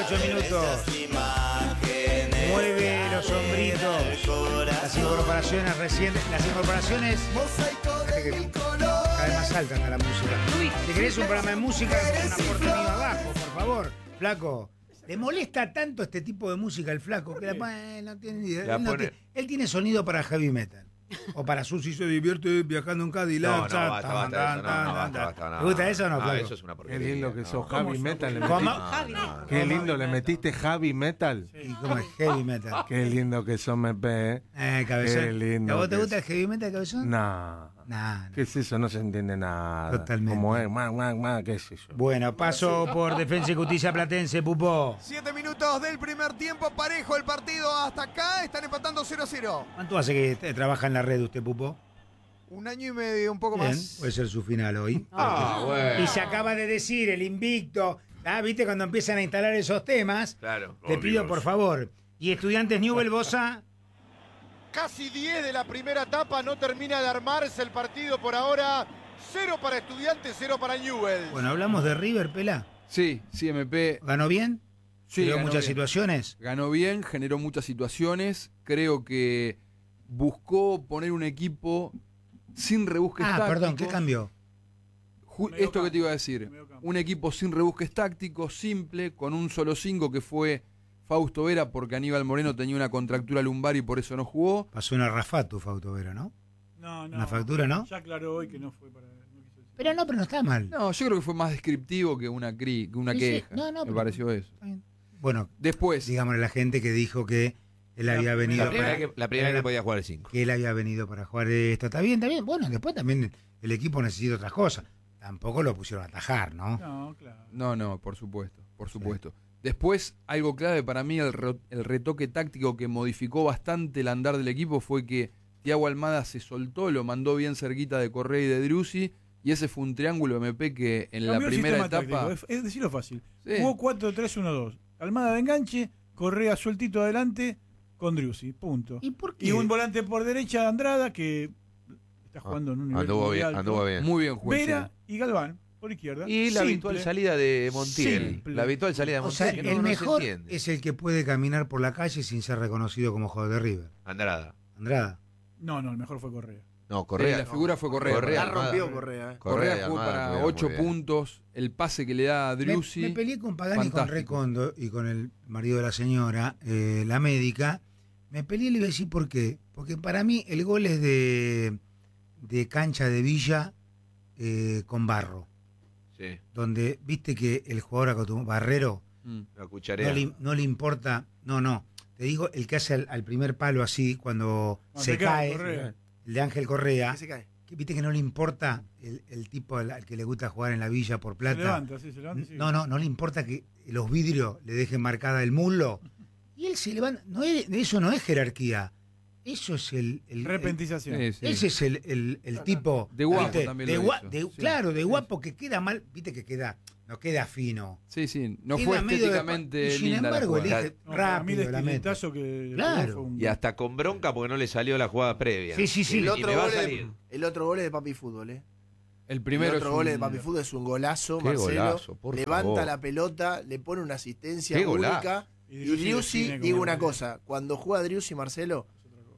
18 minutos. Mueve los hombritos. Las incorporaciones recientes. Las incorporaciones. Cada vez más alta está la música. Si querés un programa de música, un aporte mío abajo, por favor. Flaco. ¿Le molesta tanto este tipo de música el flaco? Que no tiene ni idea. Él tiene sonido para heavy metal. O para Susi se divierte viajando en Cadillac. Basta. ¿Te gusta eso o no, flaco? Eso es una porquería. Qué lindo que sos heavy metal. ¿Cómo? Qué lindo, le metiste heavy metal. ¿Y cómo es heavy metal? Qué lindo que sos, MP. Cabezón. Qué lindo. ¿A vos te gusta el heavy metal, cabezón? No. Nah. ¿Qué es eso? No se entiende nada. Totalmente. ¿Cómo es? ¿Qué es eso? Bueno, paso por Defensa y Justicia Platense, Pupo. 7 minutos del primer tiempo, parejo el partido hasta acá, están empatando 0-0. ¿Cuánto hace que trabaja en la red usted, Pupo? 1 año y medio, un poco Bien, más. puede ser su final hoy. Bueno. Y se acaba de decir el invicto. ¿Viste cuando empiezan a instalar esos temas? Claro. Le pido, por favor. Y Estudiantes Newell, Bosa. Casi 10 de la primera etapa, no termina de armarse el partido por ahora. 0 para Estudiantes, 0 para Newell's. Bueno, hablamos de River, Pela. Sí, MP. ¿Ganó bien? Sí, ¿Creó ganó muchas bien. situaciones? Ganó bien, generó muchas situaciones. Creo que buscó poner un equipo sin rebusques tácticos. Perdón, ¿qué cambió? Esto que te iba a decir. Un equipo sin rebusques tácticos, simple, con un solo 5 que fue Fausto Vera, porque Aníbal Moreno tenía una contractura lumbar y por eso no jugó. Pasó una Rafatu, Fausto Vera, ¿no? No. Una factura, ¿no? Ya aclaró hoy que no fue para. No quiso decir. Pero no está mal. No, yo creo que fue más descriptivo que una Sí, queja. no, Me pero- pareció eso. Bueno, Después, digámosle a la gente que dijo que él había venido La primera que podía jugar el 5. que él había venido para jugar esto. Está bien. Bueno, después también el equipo necesita otras cosas. Tampoco lo pusieron a atajar, ¿no? No, claro. no, por supuesto. Después, algo clave para mí, el retoque táctico que modificó bastante el andar del equipo fue que Thiago Almada se soltó, lo mandó bien cerquita de Correa y de Driussi, y ese fue un triángulo MP que en la Cambió el primera sistema etapa... táctico, es decirlo fácil. Sí. Jugó 4-3-1-2. Almada de enganche, Correa sueltito adelante con Driussi, punto. ¿Y por qué? Y un volante por derecha, Andrada, que está jugando en un nivel muy alto. Anduvo bien. Muy bien jugó. Vera y Galván, por izquierda. Y la Simple. habitual salida de Montiel. Simple. La habitual salida de O sea, Montiel. que el no se mejor entiende. es el que puede caminar por la calle sin ser reconocido como jugador de River. Andrada. Andrada. No, el mejor fue Correa. No, Correa. La figura fue Correa. Correa. La rompió Correa. Correa y jugó Almada para muy 8 bien. puntos, el pase que le da a Driussi. Me peleé con Pagani, con fantástico. Recondo y con el marido de la señora, la médica. Me peleé y le iba a decir por qué. Porque para mí el gol es de cancha de Villa con barro. Sí, Donde viste que el jugador acostumbrado, Barrero, la cucharea. no le importa. No. Te digo, el que hace al primer palo así, cuando se cae, Correa. el de Ángel Correa. Que se cae. Que viste que no le importa el tipo al que le gusta jugar en la Villa por Se plata. levanta, sí, se levanta. Sí. No le importa que los vidrios le dejen marcada el muslo. Y él se levanta. Eso no es jerarquía. Eso es el Repentización. Sí, sí. ese es el tipo. De guapo ¿viste? también De lo gua- hizo. de- Sí. Claro, de guapo que queda mal. Viste que no queda fino. Sí, no Queda fue medio de- estéticamente y sin linda la embargo, jugada. elige No, para mí el rápido la mete. estiletazo que Claro. fue un- Y hasta con bronca porque no le salió la jugada previa. Sí. El Y otro, me va a gol salir. el otro gol es de Papi Fútbol, El primero el otro es gol un- de Papi Fútbol es un golazo, Qué Marcelo. golazo, por levanta favor. la pelota, le pone una asistencia Qué golazo. única. Y Y Driussi Driussi, define como digo lo una que- cosa, cuando juega Driussi, Marcelo,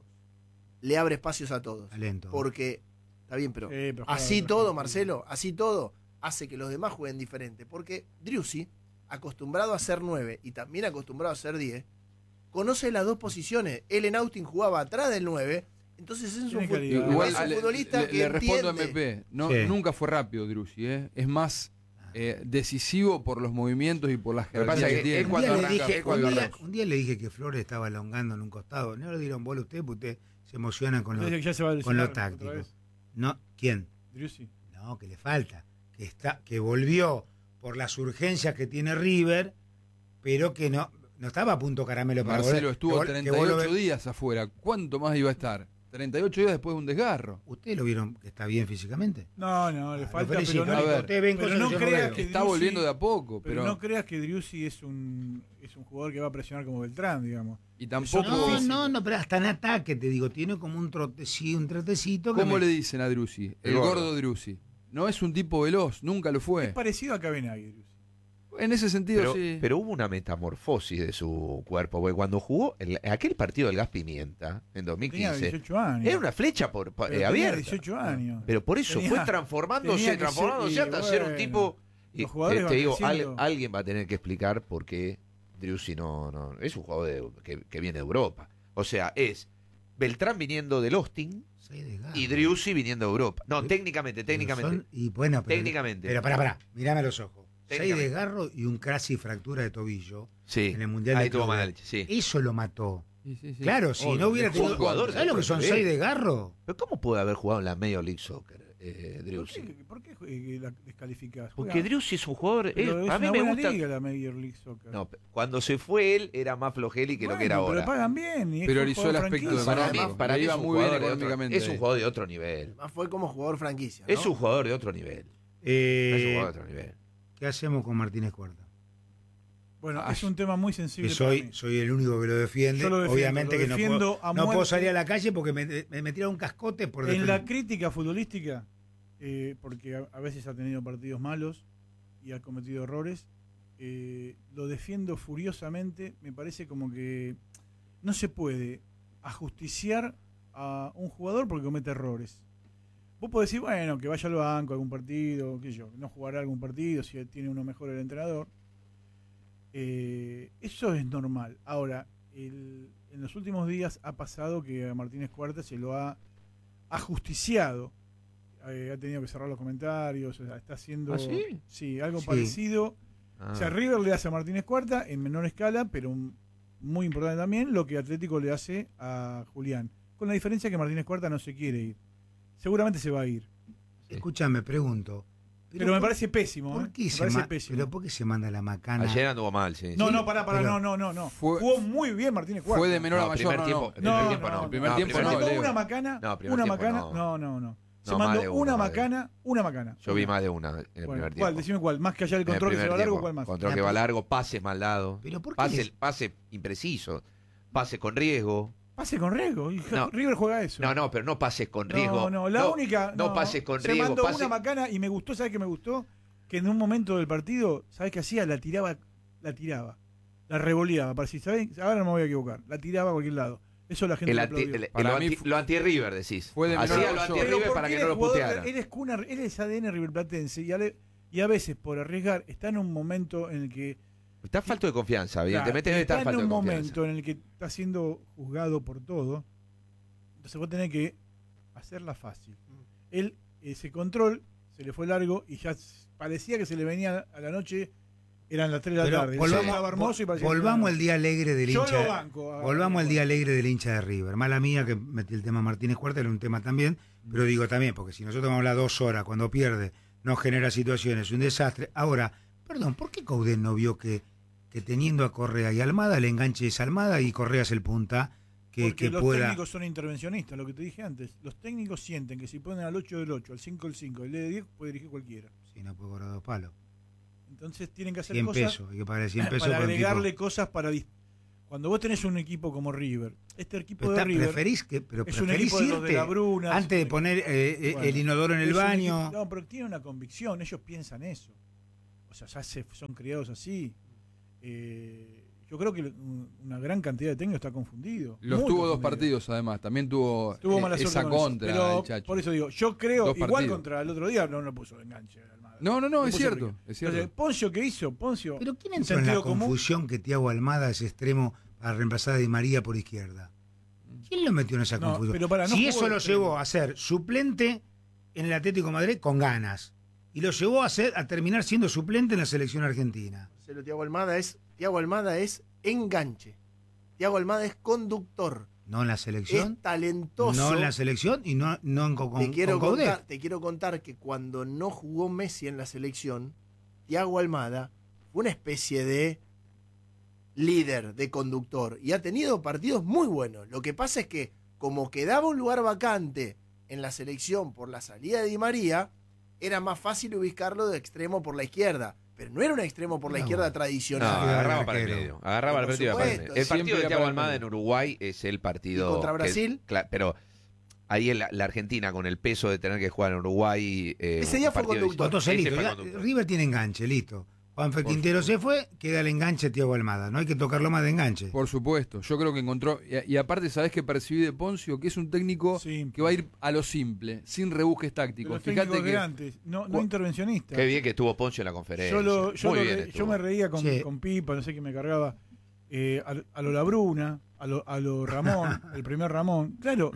le abre espacios a todos. Talento. Porque, está bien, pero pero así juega- todo, Marcelo, así todo, hace que los demás jueguen diferente. Porque Driussi, acostumbrado a ser 9 y también acostumbrado a ser 10, conoce las dos posiciones. Él en Austin jugaba atrás del 9, entonces es un, Tiene calidad. es Igual un futbolista que le respondo a entiende. MP. No, Sí. Nunca fue rápido Driussi, es más decisivo por los movimientos y por las Lo que pasa jerarquías es que que él tiene. cuando Un día, le arranca, dije, él cuando arranca. un día le dije que Flores estaba elongando en un costado. No le dieron bola a usted porque usted se emociona con lo, Entonces ya se va a con lo lesionar otra táctico. vez. No, ¿quién? Driussi. No, que le falta. Que volvió por las urgencias que tiene River, pero que no estaba a punto caramelo para Marcelo volver. estuvo Que vos lo 38 ves- días afuera. ¿Cuánto más iba a estar? 38 días después de un desgarro. ¿Ustedes lo vieron que está bien físicamente? No, le Lo falta, felicito. pero A no, ver, Ustedes ven pero cosas no que yo no creas veo. que Está Driussi- volviendo de a poco, pero pero no creas que Driussi es un jugador que va a presionar como Beltrán, digamos. y tampoco. No, pero hasta en ataque, te digo, tiene como un trotecito. que ¿Cómo me- le dicen a Driussi? El gordo. gordo Driussi. No es un tipo veloz, nunca lo Es fue. parecido a Cabenagui, Driussi. En ese sentido, Pero, sí. pero hubo una metamorfosis de su cuerpo, porque cuando jugó aquel partido del Gas Pimienta en Tenía 2015, 18 años. era una flecha Pero tenía abierta. 18 años. Pero por eso Tenía- fue transformándose tenía que hasta ser- y ser un bueno, tipo. los jugadores te van digo, creciendo. alguien va a tener que explicar por qué Driussi no es un jugador que viene de Europa. O sea, es Beltrán viniendo del Austin Seis de garro. y Driussi viniendo de Europa. No, técnicamente. Y bueno, pero, Técnicamente. Pero pará, mirame a los ojos. 6 de Técnicamente. garro y un casi fractura de tobillo Sí, en el Mundial ahí de tuvo Clubes. mala leche, sí. Eso lo mató. Sí, sí, sí. Claro, si Obvio. no hubiera Dejó un tenido jugador ¿sabes lo que son de 6 de garro? Pero ¿cómo puede haber jugado en la Major League Soccer, ¿Por Driussi? qué la descalificás? Porque Driussi es un jugador. Pero es a mí una me buena gusta. liga la Major League Soccer. No, cuando se fue él era más flojeli que lo que era Bueno, ahora. Pero pagan bien. Y es Priorizó un el jugador aspecto franquicia. económico. Para mí Le iba es un muy bien jugador de otro- económicamente. es un jugador de otro nivel. Además fue como jugador franquicia. ¿no? Es un jugador de otro nivel. Es un jugador de otro nivel. ¿Qué hacemos con Martínez Cuarta? Bueno, Ay. es un tema muy sensible. Que para mí. soy el único que lo defiende. Yo lo defiendo, Obviamente lo que defiendo a no puedo muerte. salir a la calle porque me tiraron un cascote por En la defender. crítica futbolística, porque a veces ha tenido partidos malos y ha cometido errores, lo defiendo furiosamente. Me parece como que no se puede ajusticiar a un jugador porque comete errores. Vos podés decir, bueno, que vaya al banco algún partido, qué sé yo, no jugará algún partido si tiene uno mejor el entrenador. Eso es normal. Ahora, en los últimos días ha pasado que a Martínez Cuarta se lo ha ajusticiado. Ha tenido que cerrar los comentarios, o sea, está haciendo ¿Ah, sí? sí, algo Sí. parecido. Ah. O sea, River le hace a Martínez Cuarta en menor escala, pero muy importante también, lo que Atlético le hace a Julián. Con la diferencia que Martínez Cuarta no se quiere ir. Seguramente se va a ir. Escúchame, pregunto. Pero me por- parece pésimo. ¿Por qué Me se parece ma- pésimo. pero ¿por qué se manda la macana? Ayer anduvo mal, sí. No, Sí. no, pará, pero- no. Fue- Jugó muy bien Martínez Cuarta. Fue de menor a No, mayor. primer No, tiempo, no. primer No, tiempo no, no. primer tiempo Se no, mandó Leo. una macana, No, primer una tiempo macana. no. No. Se No, más mandó de una una, macana, una macana. Yo vi más de una en el Bueno, primer ¿cuál? tiempo. Decime cuál. Más que allá del En el control que se primer va largo, tiempo. ¿cuál más? Control que va largo, pases mal dados. Pero ¿por qué les- Pase impreciso. Pase con riesgo. Pase con riesgo. Y No. River juega eso. No, pero no pases con riesgo. No, la única. No pases con se riesgo. mandó pase- una macana y me gustó, ¿sabes qué me gustó? Que en un momento del partido, ¿sabes qué hacía? La tiraba. La revoleaba. Para decir, ¿sabes? Ahora no me voy a equivocar. La tiraba a cualquier lado. Eso la gente El le anti- aplaudió. el- Para lo mí anti- fu- lo anti-River, decís. Fue de menor Hacía a lo mayor. anti-River Pero para porque que no lo él es jugador, putearan. él es ADN riverplatense y a veces por arriesgar está en un momento en el que Está falto de confianza, evidentemente claro, debe estar está en falto de un confianza. momento en el que está siendo juzgado por todo. Entonces vos tenés que hacerla fácil. Él, ese control se le fue largo y ya parecía que se le venía a la noche, eran las 3 de la Pero tarde. volvamos, Estaba hermoso y parecía que volvamos no. al día alegre del Yo hincha. lo banco. Volvamos al día alegre del hincha de River. Mala mía que metí el tema Martínez Cuarta, era un tema también, pero digo también, porque si nosotros vamos a hablar 2 horas, cuando pierde, no genera situaciones, un desastre. Ahora, perdón, ¿por qué Coudet no vio que teniendo a Correa y Almada, el enganche es Almada y Correa es el punta Porque que los pueda... técnicos son intervencionistas, lo que te dije antes. Los técnicos sienten que si ponen al 8 del 8, al 5 del 5, el de 10, puede dirigir cualquiera. Sí, no puede cobrar 2 palos. Entonces tienen que hacer 100 cosas pesos, hay que pagar 100 pesos para por un agregarle tipo. cosas para... Cuando vos tenés un equipo como River, este equipo Pero de River preferís es un preferís equipo de los de irte la Bruna. antes de poner Bueno, el inodoro en el es un baño. equipo- no, pero tiene una convicción, ellos piensan eso. O sea, ya son criados así. Yo creo que una gran cantidad de técnicos está confundido. Los muy tuvo 2 confundido. partidos además. También tuvo, Tuvo mala suerte esa con eso. contra Pero el Chacho. por eso digo, yo creo, 2 igual partidos. contra el otro día no lo puso de enganche. Almada. No, Lo es puso cierto. primero. Es cierto. Entonces, Poncio, ¿qué hizo? Poncio, Pero ¿quién un entró en la sentido común. confusión que Thiago Almada es extremo para reemplazar a Di María por izquierda? ¿Quién lo metió en esa No, confusión? pero pará, no si jugó eso de lo extremo. llevó a ser suplente en el Atlético de Madrid con ganas y lo llevó a terminar siendo suplente en la selección argentina. Marcelo, Thiago Almada es enganche. Thiago Almada es conductor. No en la selección, Es talentoso. no en la selección y no en con te quiero Coudet. contar que cuando no jugó Messi en la selección, Thiago Almada fue una especie de líder, de conductor, y ha tenido partidos muy buenos. Lo que pasa es que como quedaba un lugar vacante en la selección por la salida de Di María, era más fácil ubicarlo de extremo por la izquierda, pero no era un extremo por la No. izquierda No, tradicional. agarraba para el arquero. medio. Agarraba al Por partido y iba para el supuesto, medio. El siempre partido de iba Thiago para el Almada medio. en Uruguay es el partido. ¿Y contra que- Brasil? pero ahí la Argentina, con el peso de tener que jugar en Uruguay. Ese día fue partido conductor. de- Entonces, ese listo, fue ya, conductor. River tiene enganche, listo. Juanfe Quintero se fue, queda el enganche Thiago Almada. No hay que tocarlo más de enganche. Por supuesto, yo creo que encontró, y aparte, ¿sabés qué percibí de Poncio? Que es un técnico Simple. que va a ir a lo simple, sin rebusques De tácticos. los Fíjate técnicos de que antes, no intervencionistas. Qué bien que estuvo Poncio en la conferencia. Yo Muy bien yo estuvo. me reía Sí. con Pipa, no sé qué me cargaba. A lo Labruna, a lo Ramón, el primer Ramón. Claro,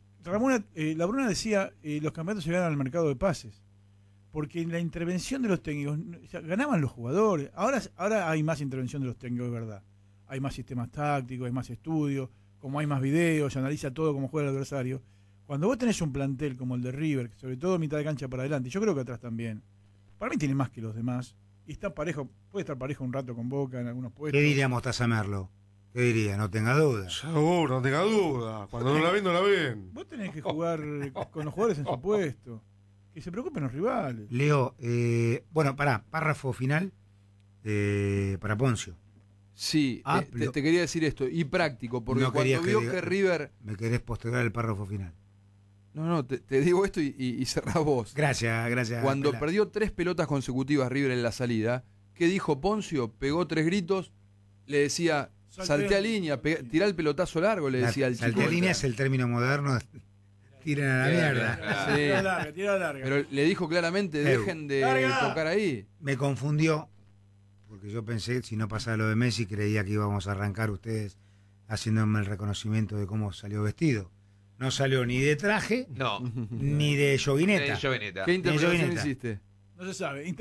la Bruna decía, los campeonatos se ganan al mercado de pases. Porque en la intervención de los técnicos, o sea, ganaban los jugadores. Ahora hay más intervención de los técnicos, de verdad. Hay más sistemas tácticos, hay más estudios, como hay más videos, se analiza todo cómo juega el adversario. Cuando vos tenés un plantel como el de River, sobre todo mitad de cancha para adelante, yo creo que atrás también, para mí tiene más que los demás. Y está parejo, puede estar parejo un rato con Boca en algunos puestos. ¿Qué diría Mostaza Merlo? ¿Qué diría? No tenga duda. Seguro, no tenga duda. Cuando no la ven, no la ven. Vos tenés que jugar con los jugadores en su puesto. Que se preocupen los rivales. Leo, bueno, párrafo final para Poncio. sí, te quería decir esto, y práctico, porque No querías cuando vio que que diga- River... Me querés postergar el párrafo final. No, te digo esto y cerrá vos. Gracias. Cuando Pela. perdió 3 pelotas consecutivas River en la salida, ¿qué dijo Poncio? Pegó 3 gritos, le decía, salté a línea, tirá el pelotazo largo, le decía al chico. Saltea línea es el término moderno. Tiren a la mierda. Sí. Tira larga. Pero le dijo claramente, dejen de ¡Larga! tocar ahí. Me confundió, porque yo pensé, si no pasaba lo de Messi, creía que íbamos a arrancar ustedes haciéndome el reconocimiento de cómo salió vestido. No salió ni de traje, No. ni de joguineta. Joveneta. ¿Qué interpretación Jovineta. hiciste? No se sabe.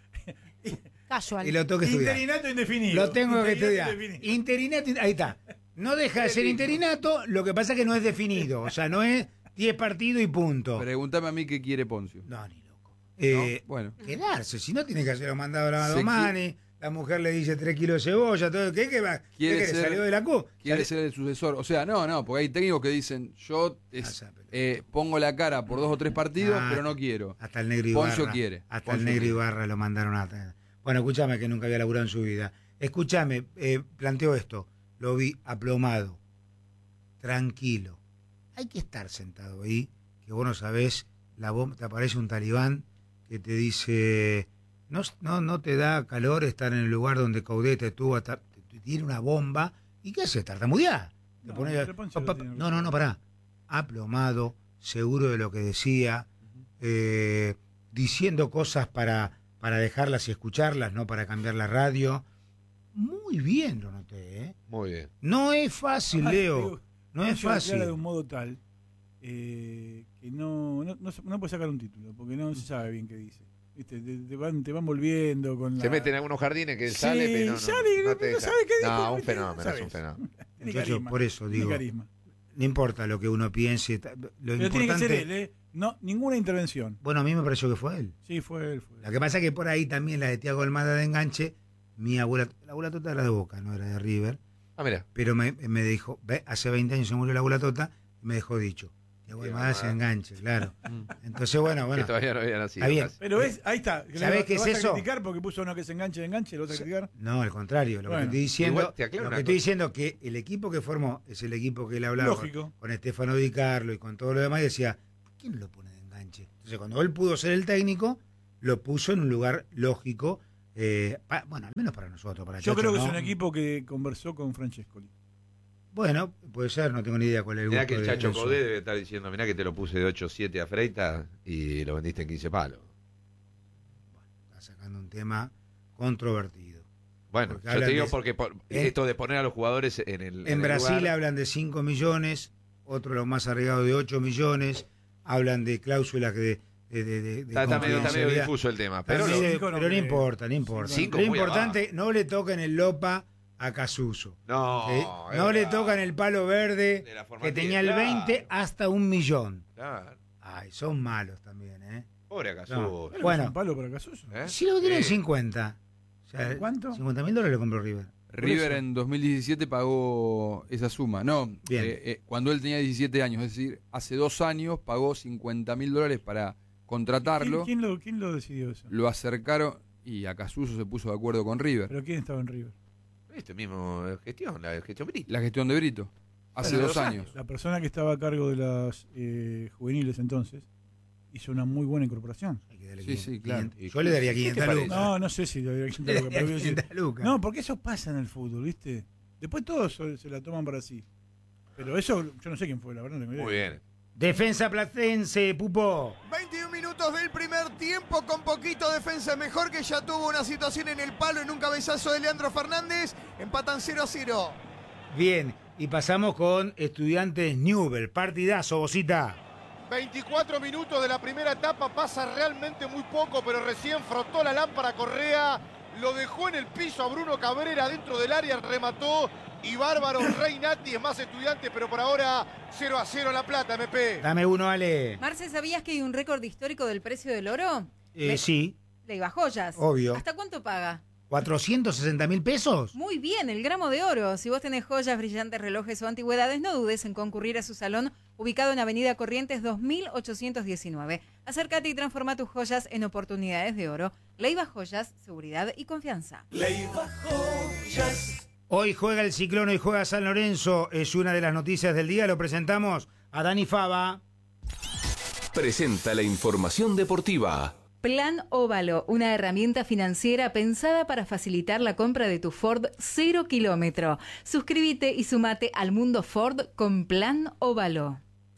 Casual. Y lo tengo que estudiar. Interinato indefinido. Lo tengo que Interinato estudiar. indefinido. Interinato, ahí está. No deja de ser interinato, lo que pasa es que no es definido. O sea, no es 10 partidos y punto. Preguntame a mí qué quiere Poncio. No, ni loco. ¿No? Bueno. Quedarse, si no tiene que hacer los mandados a la Se Domani, la mujer le dice 3 kilos de cebolla, todo. ¿Qué va? Quiere ¿Qué ser- salió de la CU? Quiere ser el sucesor. O sea, no, porque hay técnicos que dicen, yo pongo la cara por 2 o 3 partidos, Ah, pero no quiero. Hasta el negro Ibarra. Poncio quiere. Hasta Poncio el negro quiere. Ibarra lo mandaron a... Bueno, escúchame que nunca había laburado en su vida. Escúchame, planteo esto. Lo vi aplomado, tranquilo. Hay que estar sentado ahí, que vos no sabés, te aparece un talibán que te dice, no te da calor estar en el lugar donde Caudete estuvo, te tiene una bomba, ¿y qué haces? Tartamudear. Te No, pones- pero Poncio lo tiene. no, pará. Aplomado, seguro de lo que decía, diciendo cosas para dejarlas y escucharlas, no para cambiar la radio. Muy bien lo noté, ¿eh? Muy bien. No es fácil, Además, Leo. digo, No es Poncio fácil. declara de un modo tal que no puede sacar un título, porque no se sabe bien qué dice. ¿Viste? Te van volviendo con Se la... mete en algunos jardines que él Sí, sale, pero no, sale, no no te deja. sabe qué dijo, No, un ¿viste? fenómeno, ¿Sabes? es un fenómeno. Tiene Muchacho, carisma, por eso tiene digo, carisma. no importa lo que uno piense. Lo Pero tiene que importante, ser él, ¿eh? No, ninguna intervención. Bueno, a mí me pareció que fue él. Sí, fue él. Lo que pasa es que por ahí también la de Thiago Almada de enganche, mi abuela, la abuela Tota era de Boca, no era de River, Ah, mira. pero me dijo, hace 20 años se murió la abuela Tota, y me dejó dicho, Thiago Thiago Almada se Almada. enganche, claro. Entonces, bueno, Que todavía no había nacido. está bien. casi. Pero ahí está. ¿Sabés qué es ¿Lo vas a eso? criticar porque puso uno que se enganche de enganche, lo vas a criticar? No, al contrario, lo Bueno, que estoy diciendo, igual te aclaro lo una que estoy cosa. diciendo que el equipo que formó es el equipo que él hablaba Lógico. con Estefano Di Carlo y con todo lo demás y decía, ¿quién lo pone de enganche? Entonces cuando él pudo ser el técnico, lo puso en un lugar lógico, bueno, al menos para nosotros, para Yo Chacho, creo que ¿no? es un equipo que conversó con Francescoli. Bueno, puede ser, no tengo ni idea cuál es el Mirá gusto que el de Chacho eso. Codé debe estar diciendo, mirá que te lo puse de 8-7 a Freita y lo vendiste en 15 palos. Está sacando un tema controvertido. Bueno, Porque yo hablan te digo de- porque esto de poner a los jugadores en el En Brasil lugar, hablan de 5 millones, otro lo más arriesgado de 8 millones, hablan de cláusulas de está medio confidencialidad. difuso el tema, Pero, pero Cinco pero no no creo. importa, no importa. Cinco Lo muy importante, no le toquen el Lopa a Casuso. no, ¿sí? es No le verdad. tocan el palo verde De la que formativa, tenía el 20 claro. hasta 1 millón. Claro. Ay, son malos también, ¿eh? Pobre Acasú. No. Bueno, Bueno. un palo para Casuso. ¿Eh? Si lo tienen Sí. 50. O sea, ¿Cuánto? $50.000 le compró River. River eso. en 2017 pagó esa suma. No, Bien. cuando él tenía 17 años, es decir, hace 2 años pagó $50.000 para contratarlo. ¿Quién lo decidió eso? Lo acercaron y Acasuso se puso de acuerdo con River. ¿Pero quién estaba en River? Este mismo gestión, la gestión Brito. La gestión de Brito. Hace Hace 2 2 años. La persona que estaba a cargo de las juveniles entonces hizo una muy buena incorporación. Sí, claro. Yo le daría 500 lucas. No sé si le daría 500 lucas. Pero 500 lucas. No, porque eso pasa en el fútbol, ¿viste? Después todos se la toman para sí. Pero eso, yo no sé quién fue, la verdad no tengo idea. Muy bien. Defensa platense, Pupo. 21 minutos del primer tiempo con poquito defensa mejor, que ya tuvo una situación en el palo en un cabezazo de Leandro Fernández. Empatan 0-0. Bien, y pasamos con Estudiantes Newell. Partidazo, Bocita. 24 minutos de la primera etapa, pasa realmente muy poco, pero recién frotó la lámpara Correa, lo dejó en el piso a Bruno Cabrera dentro del área, remató. Y bárbaro, Reinati es más Estudiante, pero por ahora 0-0 La Plata, MP. Dame uno, Ale. Marce, ¿sabías que hay un récord histórico del precio del oro? Sí. Leiva Joyas. Obvio. ¿Hasta cuánto paga? 460.000 pesos. Muy bien, el gramo de oro. Si vos tenés joyas, brillantes, relojes o antigüedades, no dudes en concurrir a su salón, ubicado en Avenida Corrientes 2819. Acércate y transforma tus joyas en oportunidades de oro. Leiva Joyas, seguridad y confianza. Leiva Joyas. Hoy juega el Ciclón, hoy juega San Lorenzo. Es una de las noticias del día. Lo presentamos a Dani Fava. Presenta la información deportiva. Plan Óvalo, una herramienta financiera pensada para facilitar la compra de tu Ford 0 kilómetro. Suscríbete y sumate al mundo Ford con Plan Óvalo.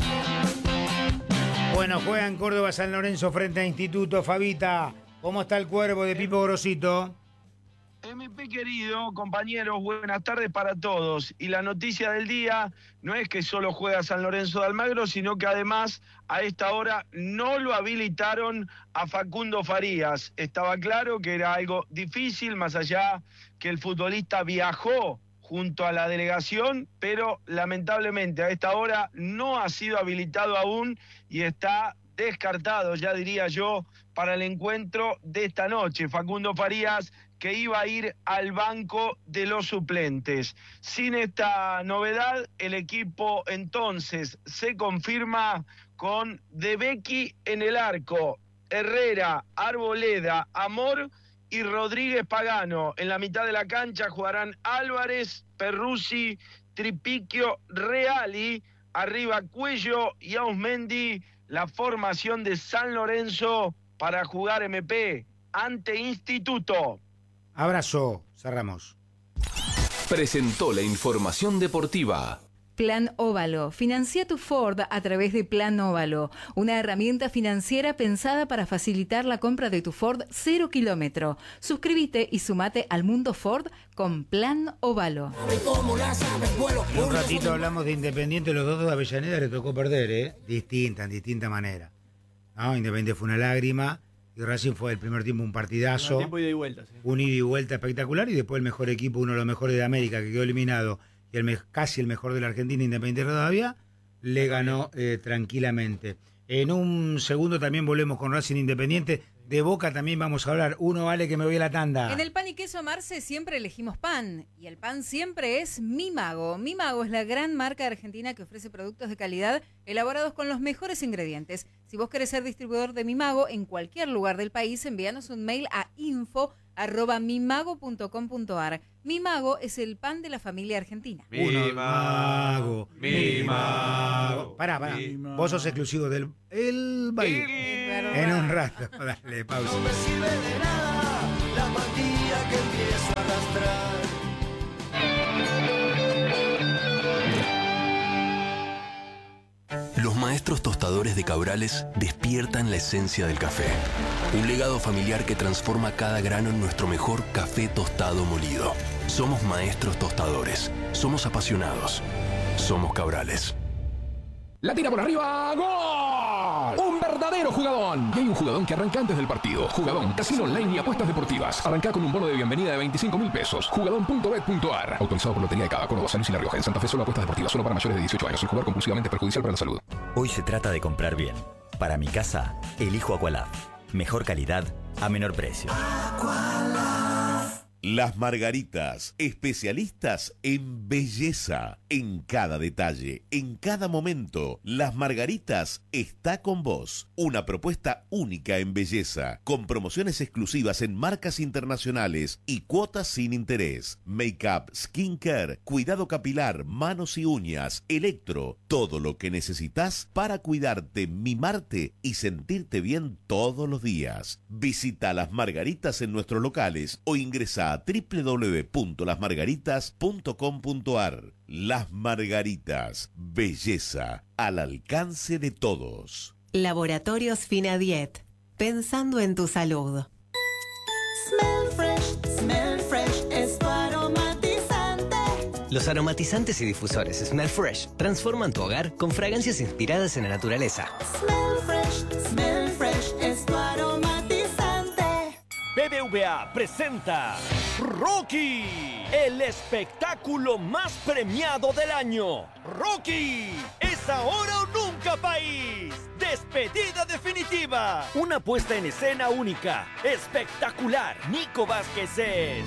Bueno, juega en Córdoba San Lorenzo frente a Instituto. Fabita, ¿cómo está el cuervo de Pipo Grosito? MP querido, compañeros, buenas tardes para todos. Y la noticia del día no es que solo juega San Lorenzo de Almagro, sino que además a esta hora no lo habilitaron a Facundo Farías. Estaba claro que era algo difícil, más allá que el futbolista viajó junto a la delegación, pero lamentablemente a esta hora no ha sido habilitado aún y está descartado, ya diría yo, para el encuentro de esta noche. Facundo Farías, que iba a ir al banco de los suplentes. Sin esta novedad, el equipo entonces se confirma con De Becchi en el arco, Herrera, Arboleda, Amor y Rodríguez Pagano. En la mitad de la cancha jugarán Álvarez, Perruzzi, Tripiquio, Reali, arriba Cuello y Ausmendi. La formación de San Lorenzo para jugar MP ante Instituto. Abrazo, cerramos. Presentó la información deportiva. Plan Óvalo. Financia tu Ford a través de Plan Óvalo, una herramienta financiera pensada para facilitar la compra de tu Ford 0 kilómetro. Suscríbete y sumate al mundo Ford con Plan Óvalo. En un ratito hablamos de Independiente, los dos de Avellaneda le tocó perder, en distinta manera. No, Independiente fue una lágrima y Racing fue el primer tiempo un partidazo. Tiempo ida y vuelta, sí. Un ida y vuelta espectacular y después el mejor equipo, uno de los mejores de América que quedó eliminado y casi el mejor de la Argentina, Independiente Rivadavia, le ganó tranquilamente. En un segundo también volvemos con Racing Independiente. De Boca también vamos a hablar. Uno vale que me voy a la tanda. En el pan y queso Marce siempre elegimos pan. Y el pan siempre es Mi Mago. Mi Mago es la gran marca argentina que ofrece productos de calidad elaborados con los mejores ingredientes. Si vos querés ser distribuidor de Mi Mago en cualquier lugar del país, envíanos un mail a info@mimago.com.ar. Mi Mago es el pan de la familia argentina. Mi Mago. Mi Mago. Pará. Vos sos exclusivo del el baile. En un rato. Dale, pausa. No me sirve de nada la apatía que empiezo a arrastrar. Los maestros tostadores de Cabrales despiertan la esencia del café. Un legado familiar que transforma cada grano en nuestro mejor café tostado molido. Somos maestros tostadores. Somos apasionados. Somos Cabrales. La tira por arriba, ¡gol! ¡Un verdadero jugadón! Y hay un jugadón que arranca antes del partido. Jugadón, casino online y apuestas deportivas. Arranca con un bono de bienvenida de 25.000 pesos. Jugadón.bet.ar. Autorizado por Lotería de Cava, Córdoba, San Luis y La Rioja. En Santa Fe solo apuestas deportivas. Solo para mayores de 18 años. El jugar compulsivamente es perjudicial para la salud. Hoy se trata de comprar bien. Para mi casa, elijo Aqualab. Mejor calidad a menor precio. Aqualab. Las Margaritas, especialistas en belleza, en cada detalle, en cada momento. Las Margaritas está con vos. Una propuesta única en belleza, con promociones exclusivas en marcas internacionales y cuotas sin interés. Make-up, skincare, cuidado capilar, manos y uñas, electro, todo lo que necesitas para cuidarte, mimarte y sentirte bien todos los días. Visita Las Margaritas en nuestros locales o ingresa a www.lasmargaritas.com.ar. Las Margaritas, belleza al alcance de todos. Laboratorios Finadiet, pensando en tu salud. Smell Fresh es tu aromatizante. Los aromatizantes y difusores Smell Fresh transforman tu hogar con fragancias inspiradas en la naturaleza. Smell Fresh es tu aromatizante. BBVA presenta Rocky, el espectáculo más premiado del año. Rocky, es ahora o nunca, país. Despedida definitiva. Una puesta en escena única, espectacular. Nico Vázquez es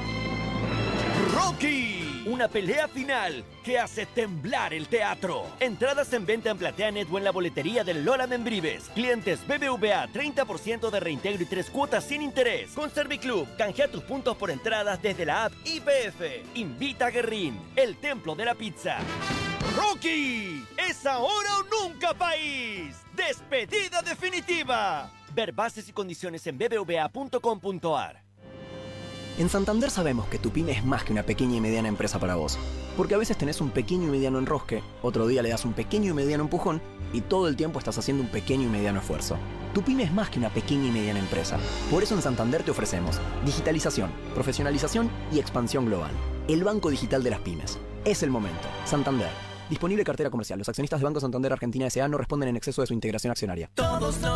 Rocky, una pelea final que hace temblar el teatro. Entradas en venta en PlateaNet o en la boletería del Lola Membrives. Clientes BBVA, 30% de reintegro y 3 cuotas sin interés. Con Serviclub, canjea tus puntos por entradas desde la app IPF. Invita a Guerrín, el templo de la pizza. Rocky, es ahora o nunca, país. Despedida definitiva. Ver bases y condiciones en bbva.com.ar. En Santander sabemos que tu pyme es más que una pequeña y mediana empresa para vos. Porque a veces tenés un pequeño y mediano enrosque, otro día le das un pequeño y mediano empujón y todo el tiempo estás haciendo un pequeño y mediano esfuerzo. Tu pyme es más que una pequeña y mediana empresa. Por eso en Santander te ofrecemos digitalización, profesionalización y expansión global. El banco digital de las pymes. Es el momento. Santander. Disponible cartera comercial. Los accionistas de Banco Santander Argentina S.A. no responden en exceso de su integración accionaria. Todos los